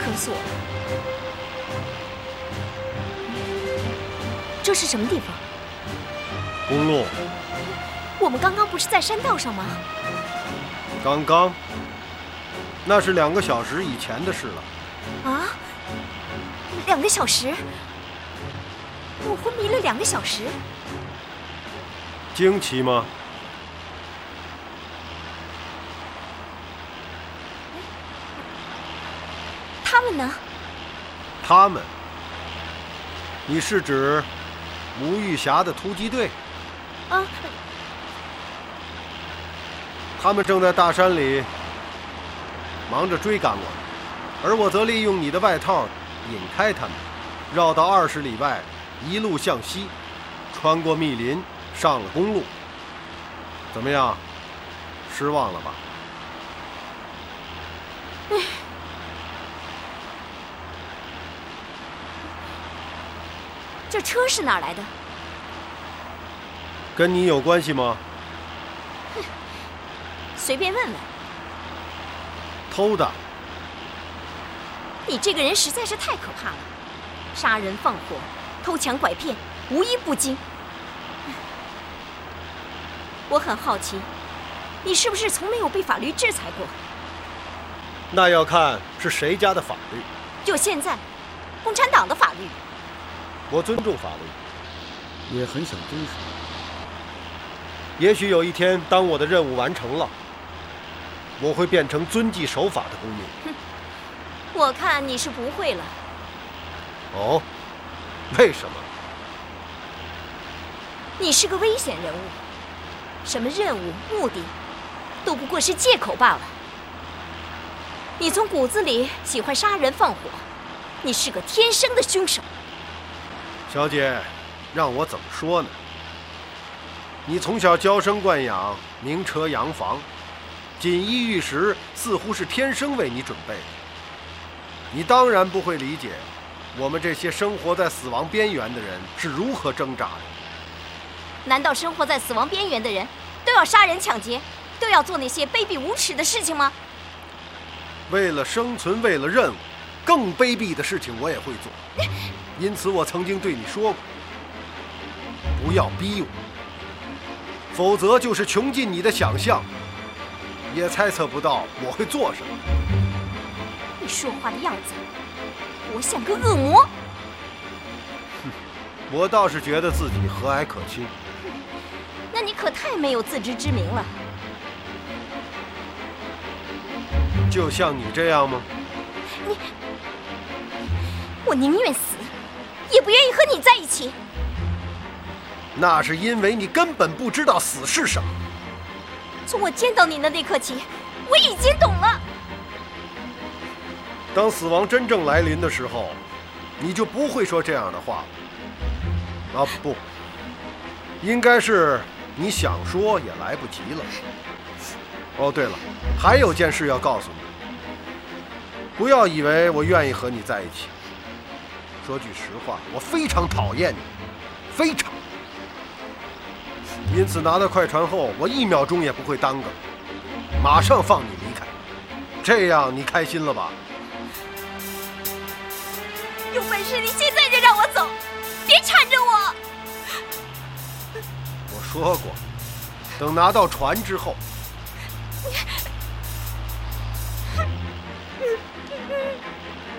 可锁了。这是什么地方？ 公路。 我们刚刚不是在山道上吗？ 刚刚，那是2个小时以前的事了。 啊，2个小时？我昏迷了2个小时。 惊奇吗？ 他们呢？ 他们？你是指吴玉霞的突击队？ 啊， 他们正在大山里忙着追赶我们，而我则利用你的外套引开他们，绕到20里外，一路向西，穿过密林，上了公路。怎么样？失望了吧？ 这车是哪儿来的？ 跟你有关系吗？ 随便问问。 偷的。 你这个人实在是太可怕了，杀人放火、偷抢拐骗，无一不精。我很好奇，你是不是从没有被法律制裁过？ 那要看是谁家的法律。 就现在，共产党的法律。 我尊重法律， 也很想遵守。 也许有一天，当我的任务完成了，我会变成遵纪守法的公民。 我看你是不会了。 哦，为什么？ 你是个危险人物，什么任务、目的，都不过是借口罢了。你从骨子里喜欢杀人放火，你是个天生的凶手。 小姐，让我怎么说呢？你从小娇生惯养，名车洋房，锦衣玉食似乎是天生为你准备的。你当然不会理解我们这些生活在死亡边缘的人是如何挣扎的。 难道生活在死亡边缘的人都要杀人抢劫，都要做那些卑鄙无耻的事情吗？ 为了生存，为了任务，更卑鄙的事情我也会做。因此我曾经对你说过，不要逼我，否则就是穷尽你的想象，也猜测不到我会做什么。 你说话的样子，我像个恶魔。 我倒是觉得自己和蔼可亲。 那你可太没有自知之明了。 就像你这样吗？ 我宁愿死，也不愿意和你在一起。 那是因为你根本不知道死是什么。 从我见到你的那刻起，我已经懂了。 当死亡真正来临的时候，你就不会说这样的话了。啊，不，应该是你想说也来不及了。哦，对了，还有件事要告诉你，不要以为我愿意和你在一起。说句实话，我非常讨厌你，非常。因此拿到快船后，我1秒钟也不会耽搁，马上放你离开。这样你开心了吧？ 有本事你现在就让我走，别缠着我。 我说过，等拿到船之后。